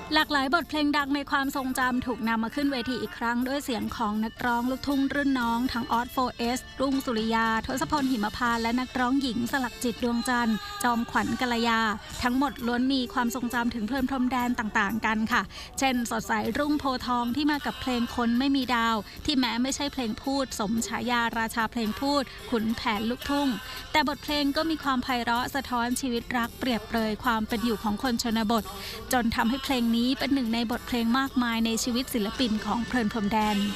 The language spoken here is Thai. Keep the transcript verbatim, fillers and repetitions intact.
หลากหลายบทเพลงดังในความทรงจำถูกนำมาขึ้นเวทีอีกครั้งด้วยเสียงของนักร้องลูกทุ่งรุ่นน้องทั้งออส โฟร์ เอส รุ่งสุริยาทศพลหิมพานต์และนักร้องหญิงสลักจิตดวงจันทร์จอมขวัญกัลยาทั้งหมดล้วนมีความทรงจำถึงเพลินพรมแดนต่างๆกันค่ะเช่นสดใสรุ่งโพธิ์ทองที่มากับเพลงคนไม่มีดาวที่แม้ไม่ใช่เพลงพูดสมฉายาราชาเพลงพูดขุนแผนลูกทุ่งแต่บทเพลงก็มีความไพเราะสะท้อนชีวิตรักเปรียบเปรยความเป็นอยู่ของคนชนบทจนทำให้เพลงนี้เป็นหนึ่งในบทเพลงมากมายในชีวิตศิลปินของเพลินพรมแดน